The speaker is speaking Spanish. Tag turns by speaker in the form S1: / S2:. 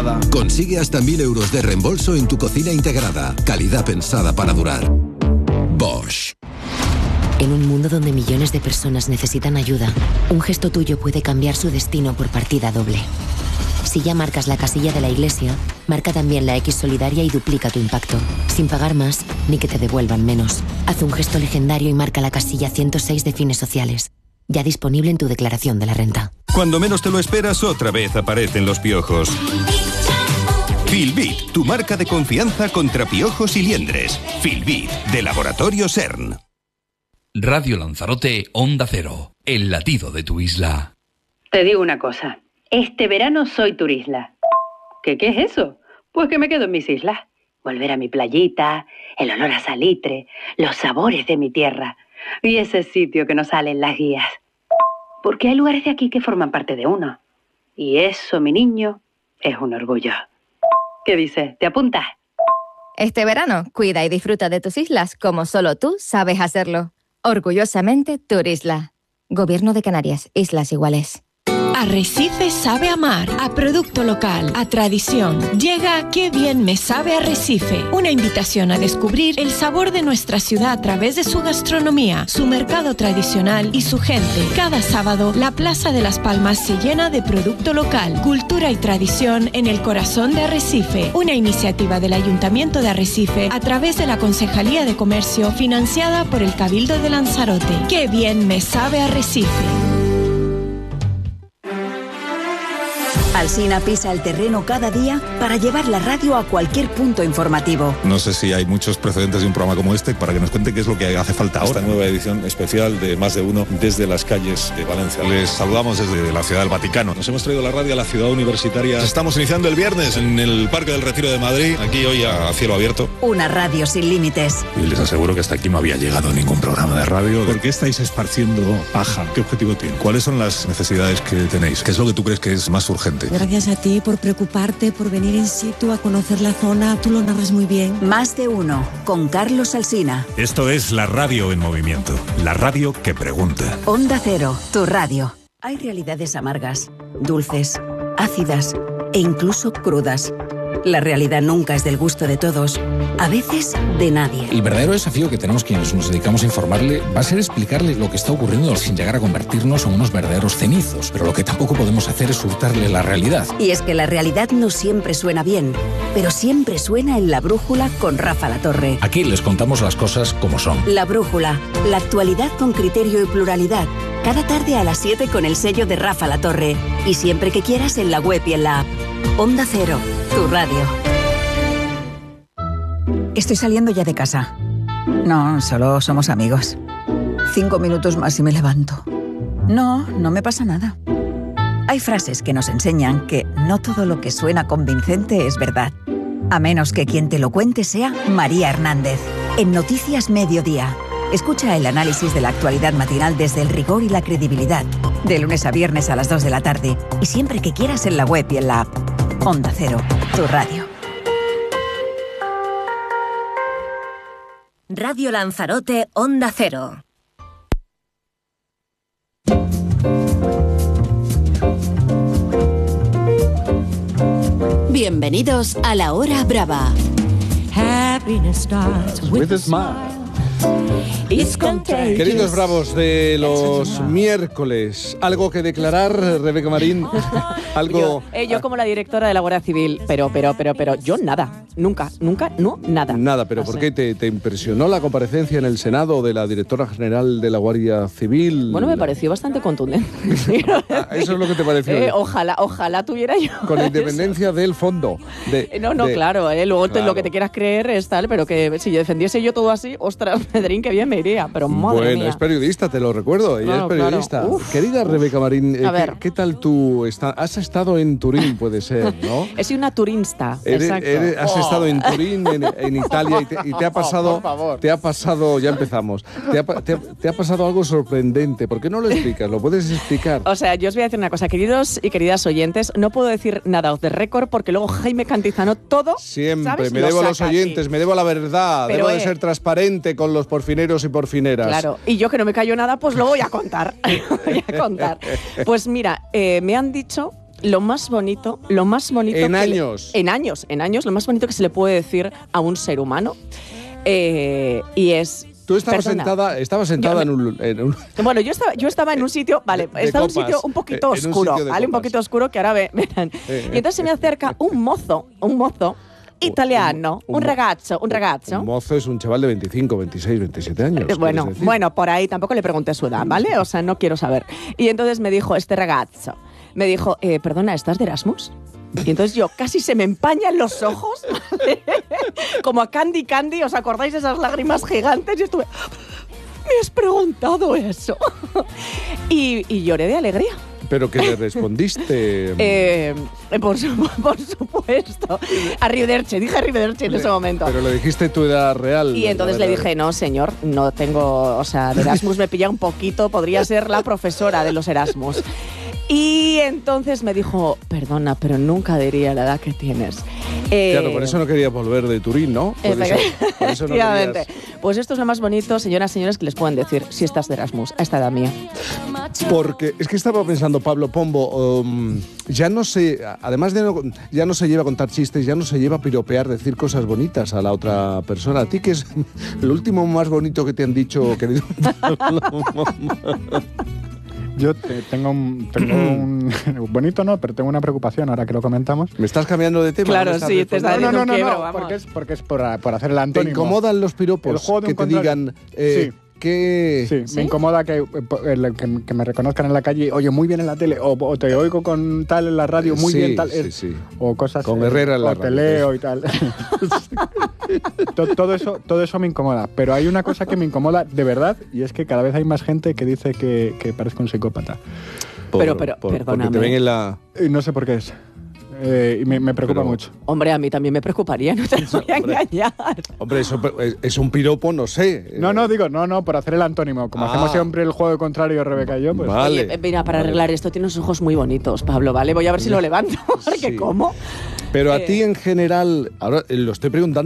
S1: Consigue hasta 1.000 euros de reembolso en tu cocina integrada. Calidad pensada para durar. Bosch.
S2: En un mundo donde millones de personas necesitan ayuda, un gesto tuyo puede cambiar su destino por partida doble. Si ya marcas la casilla de la iglesia, marca también la X solidaria y duplica tu impacto, sin pagar más ni que te devuelvan menos. Haz un gesto legendario y marca la casilla 106 de Fines Sociales. Ya disponible en tu declaración de la renta.
S3: Cuando menos te lo esperas, otra vez aparecen los piojos. Filbit, tu marca de confianza contra piojos y liendres. Filbit, de Laboratorio CERN.
S4: Radio Lanzarote, Onda Cero, el latido de tu isla.
S5: Te digo una cosa, este verano soy turisla. ¿Qué es eso? Pues que me quedo en mis islas. Volver a mi playita, el olor a salitre, los sabores de mi tierra y ese sitio que nos sale en las guías. Porque hay lugares de aquí que forman parte de uno. Y eso, mi niño, es un orgullo. ¿Qué dices? ¿Te apuntas?
S6: Este verano, cuida y disfruta de tus islas como solo tú sabes hacerlo. Orgullosamente Turisla. Gobierno de Canarias, Islas Iguales.
S7: Arrecife sabe amar, a producto local, a tradición. Llega Qué bien me sabe Arrecife, una invitación a descubrir el sabor de nuestra ciudad a través de su gastronomía, su mercado tradicional y su gente. Cada sábado, la Plaza de las Palmas se llena de producto local, cultura y tradición en el corazón de Arrecife, una iniciativa del Ayuntamiento de Arrecife a través de la Concejalía de Comercio financiada por el Cabildo de Lanzarote. Qué bien me sabe Arrecife.
S8: Alsina pisa el terreno cada día para llevar la radio a cualquier punto informativo.
S9: No sé si hay muchos precedentes de un programa como este para que nos cuente qué es lo que hace falta ahora. Esta nueva edición especial de Más de Uno desde las calles de Valencia. Les saludamos desde la Ciudad del Vaticano. Nos hemos traído la radio a la ciudad universitaria. Estamos iniciando el viernes en el Parque del Retiro de Madrid, aquí hoy a cielo abierto.
S8: Una radio sin límites.
S9: Y les aseguro que hasta aquí no había llegado ningún programa de radio. ¿Por qué estáis esparciendo paja? ¿Qué objetivo tiene? ¿Cuáles son las necesidades que tenéis? ¿Qué es lo que tú crees que es más urgente?
S10: Gracias a ti por preocuparte, por venir in situ a conocer la zona. Tú lo narras muy bien.
S8: Más de Uno, con Carlos Alsina.
S9: Esto es la radio en movimiento. La radio que pregunta.
S8: Onda Cero, tu radio. Hay realidades amargas, dulces, ácidas e incluso crudas. La realidad nunca es del gusto de todos, a veces de nadie.
S11: El verdadero desafío que tenemos quienes nos dedicamos a informarle va a ser explicarle lo que está ocurriendo sin llegar a convertirnos en unos verdaderos cenizos. Pero lo que tampoco podemos hacer es hurtarle la realidad.
S8: Y es que la realidad no siempre suena bien, pero siempre suena en La Brújula con Rafa Latorre.
S11: Aquí les contamos las cosas como son.
S8: La Brújula, la actualidad con criterio y pluralidad. Cada tarde a las 7 con el sello de Rafa Latorre. Y siempre que quieras en la web y en la app. Onda Cero, tu radio.
S12: Estoy saliendo ya de casa. No, solo somos amigos. 5 minutos más y me levanto. No me pasa nada. Hay frases que nos enseñan que no todo lo que suena convincente es verdad. A menos que quien te lo cuente sea María Hernández. En Noticias Mediodía. Escucha el análisis de la actualidad matinal desde el rigor y la credibilidad. De lunes a viernes a las 2 de la tarde. Y siempre que quieras en la web y en la app. Onda Cero, tu radio.
S13: Radio Lanzarote, Onda Cero.
S14: Bienvenidos a La Hora Brava.
S15: Happiness starts with a smile.
S16: Queridos bravos de los miércoles, ¿algo que declarar, Rebeca Marín? ¿Algo?
S17: Yo como la directora de la Guardia Civil, pero yo nada, nunca, nada.
S16: Nada, pero ¿por qué te impresionó la comparecencia en el Senado de la directora general de la Guardia Civil?
S17: Bueno, me pareció bastante contundente.
S16: Eso es lo que te pareció.
S17: Ojalá tuviera yo.
S16: Con independencia del fondo.
S17: Claro, luego claro. Lo que te quieras creer es tal, pero que si yo defendiese yo todo así, ostras, Pedrín, que bien me iría, pero madre mía.
S16: Es periodista, te lo recuerdo, ella es periodista. Claro. Querida Rebeca Marín, ¿qué tal tú? ¿Has estado en Turín, puede ser, no?
S17: He sido una turinsta, exacto.
S16: Has estado en Turín, en Italia, y te ha pasado, ya empezamos, te ha pasado algo sorprendente. ¿Por qué no lo explicas? ¿Lo puedes explicar?
S17: O sea, yo os voy a decir una cosa, queridos y queridas oyentes, no puedo decir nada off the record porque luego Jaime Cantizano todo,
S16: siempre,
S17: ¿sabes?
S16: Me debo a los oyentes, me debo a la verdad, debo de ser transparente con los porfineros y porfineras.
S17: Claro, y yo que no me callo nada, pues lo voy a contar. Pues mira, me han dicho lo más bonito
S16: En años,
S17: lo más bonito que se le puede decir a un ser humano, y es...
S16: Tú estabas sentada en un...
S17: Bueno, yo estaba en un sitio, vale, estaba en un sitio un poquito oscuro, ¿vale? Un poquito oscuro, que ahora verán. Y entonces se me acerca un mozo italiano, un ragazzo.
S16: Un mozo es un chaval de 25, 26, 27 años.
S17: Bueno, por ahí tampoco le pregunté su edad, ¿vale? O sea, no quiero saber. Y entonces me dijo este ragazzo, perdona, ¿estás de Erasmus? Y entonces yo casi se me empañan los ojos, ¿vale? Como a Candy, ¿os acordáis de esas lágrimas gigantes? Y estuve, me has preguntado eso. Y lloré de alegría.
S16: ¿Pero qué le respondiste?
S17: Por supuesto. Dije arrivederci en ese momento.
S16: Pero le dijiste tu edad real.
S17: Y entonces le dije, no, señor, no tengo... O sea, de Erasmus me pilla un poquito, podría ser la profesora de los Erasmus. Y entonces me dijo, perdona, pero nunca diría la edad que tienes.
S16: Claro, por eso no querías volver de Turín, ¿no? Por eso no querías...
S17: Pues esto es lo más bonito, señoras y señores, que les pueden decir si estás de Erasmus a esta edad mía.
S16: Porque es que estaba pensando, Pablo Pombo, ya no se lleva a contar chistes, ya no se lleva a piropear, decir cosas bonitas a la otra persona. ¿A ti qué es lo último más bonito que te han dicho, querido?
S18: Yo tengo un bonito no, pero tengo una preocupación ahora que lo comentamos.
S16: ¿Me estás cambiando de tema?
S17: Claro, sí, te está dando un quiebro,
S18: vamos. Porque es por hacer el antónimo.
S16: ¿Te incomodan los piropos que te digan...
S18: Sí.
S16: ¿Sí?
S18: Me incomoda que me reconozcan en la calle, oye, muy bien en la tele, o te oigo con tal en la radio, muy bien tal,
S16: sí.
S18: O cosas
S16: con Herrera en la
S18: radio. O te leo y tal. todo eso me incomoda, pero hay una cosa que me incomoda de verdad, y es que cada vez hay más gente que dice que parezco un psicópata.
S17: Pero perdóname.
S16: Porque te ven en la...
S18: No sé por qué es. Y me preocupa mucho.
S17: Hombre, a mí también me preocuparía, no te voy a engañar.
S16: Hombre, eso es un piropo, no sé.
S18: No, por hacer el antónimo. Como hacemos siempre el juego contrario, Rebeca y yo, pues...
S16: Vale.
S17: Oye, mira, para arreglar esto, tienes unos ojos muy bonitos, Pablo, ¿vale? Voy a ver si lo levanto, porque ¿cómo?
S16: Pero a ti en general, ahora lo estoy preguntando